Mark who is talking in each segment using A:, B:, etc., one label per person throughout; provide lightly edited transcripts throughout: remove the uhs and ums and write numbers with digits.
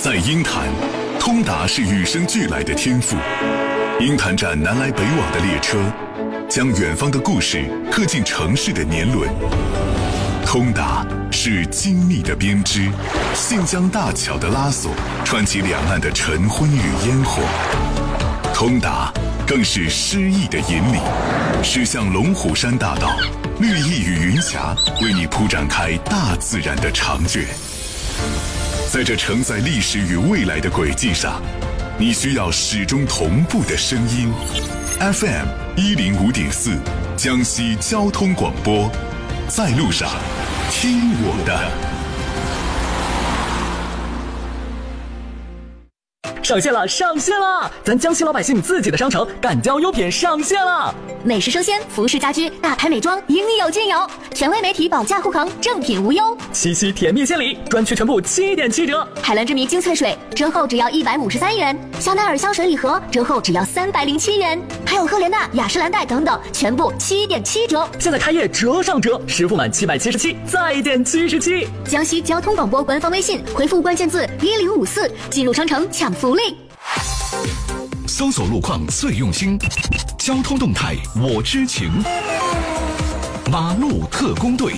A: 在鹰潭，通达是与生俱来的天赋。鹰潭站南来北往的列车，将远方的故事刻进城市的年轮。通达是精密的编织，信江大桥的拉索，串起两岸的晨昏与烟火。通达更是诗意的引领，驶向龙虎山大道，绿意与云霞为你铺展开大自然的长卷。在这承载历史与未来的轨迹上，你需要始终同步的声音。FM 105.4，江西交通广播，在路上，听我的。
B: 上线了，上线了！咱江西老百姓自己的商城敢交优品上线了。
C: 美食生鲜、服饰家居、大牌美妆，应有尽有。权威媒体保价护航，正品无忧。
B: 七夕甜蜜献礼，专区全部7.7折。
C: 海蓝之谜精粹水折后只要153元，香奈儿香水礼盒折后只要307元，还有赫莲娜、雅诗兰黛等等，全部7.7折。
B: 现在开业折上折，实付满777再减77。
C: 江西交通广播官方微信回复关键字1054，进入商城抢福利。
D: 搜索路况最用心，交通动态我知情。马路特工队。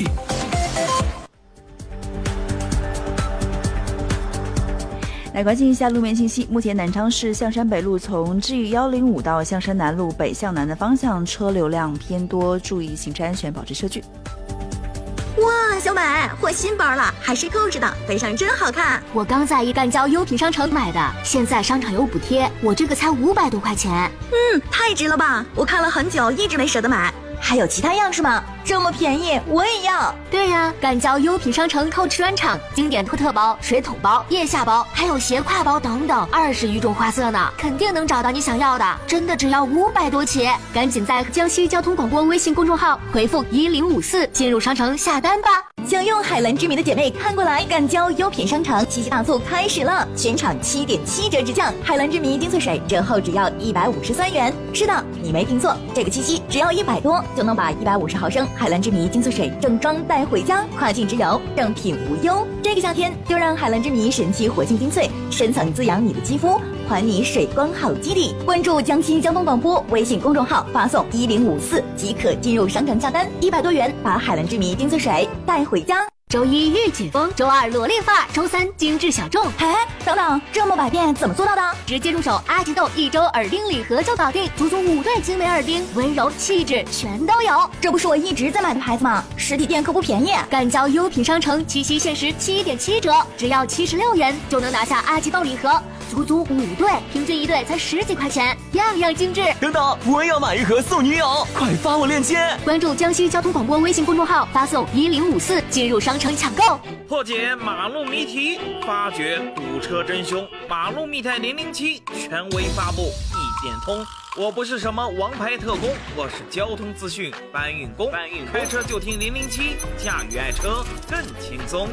E: 来关心一下路面信息。目前南昌市象山北路从G105到象山南路北向南的方向车流量偏多，注意行车安全，保持车距。
F: 哇，小美，换新包了，还是扣着的，背上真好看。
C: 我刚在一干交优品商城买的，现在商场有补贴，我这个才500多块钱。
F: 太值了吧！我看了很久，一直没舍得买。还有其他样式吗？这么便宜，我也要。
C: 对呀，干交优品商城扣吃专场，经典托特包、水桶包、腋下包，还有斜挎包等等，20余种花色呢，肯定能找到你想要的。真的只要500多起，赶紧在江西交通广播微信公众号回复1054进入商城下单吧。
F: 想用海蓝之谜的姐妹看过来，干交优品商城七夕大促开始了，全场7.7折直降，海蓝之谜精粹水折后只要153元。是的，你没听错，这个七夕只要100多就能把150毫升海蓝之谜精粹水正装带回家，跨境直邮，正品无忧。这个夏天就让海蓝之谜神奇活性精粹深层滋养你的肌肤，还你水光好基底。关注江西交通广播微信公众号，发送1054即可进入商城下单，100多元把海蓝之谜精粹水带回家。
C: 周一日紧风，周二萝莉发，周三精致小众。
F: 等等，这么百变怎么做到的？
C: 直接入手阿吉豆1周耳钉礼盒就搞定，足足5对精美耳钉，温柔气质全都有。
F: 这不是我一直在买的牌子吗？实体店可不便宜。
C: 干交优品商城七夕限时7.7折，只要76元就能拿下阿吉豆礼盒，足足5对，平均1对才10几块钱，样样精致。
B: 等等，我也要买一盒送女友，快发我链接。
C: 关注江西交通广播微信公众号，发送1054进入商城抢购。
G: 破解马路谜题，发掘堵车真凶。马路密探007权威发布，一点通。我不是什么王牌特工，我是交通资讯搬运工。开车就听007，驾驭爱车更轻松。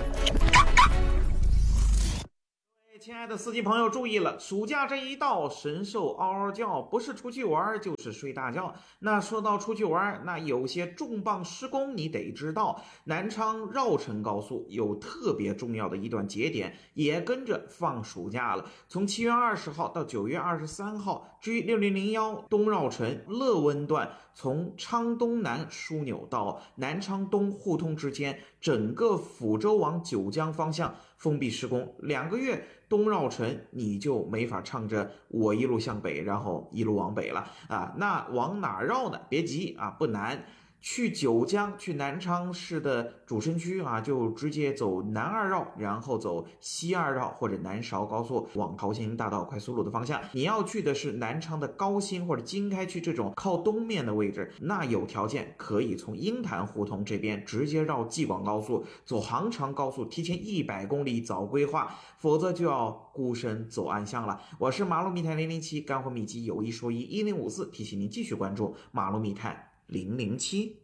G: 亲爱的司机朋友注意了，暑假这一到，神兽嗷嗷叫，不是出去玩就是睡大觉。那说到出去玩，那有些重磅施工你得知道。南昌绕城高速有特别重要的一段节点，也跟着放暑假了。从7月20号到9月23号，G6001东绕城乐温段从昌东南枢纽到南昌东互通之间，整个抚州往九江方向封闭施工2个月。东绕城你就没法唱着我一路向北，然后一路往北了啊。那往哪绕呢？别急啊，不难。去九江，去南昌市的主城区啊，就直接走南2绕，然后走西2绕或者南韶高速往桃兴大道快速路的方向。你要去的是南昌的高新或者经开区这种靠东面的位置，那有条件可以从鹰潭胡同这边直接绕济广高速，走杭长高速，提前100公里早规划，否则就要孤身走暗巷了。我是马路密探007，干货秘籍有一说一1054，提醒您继续关注马路密探007。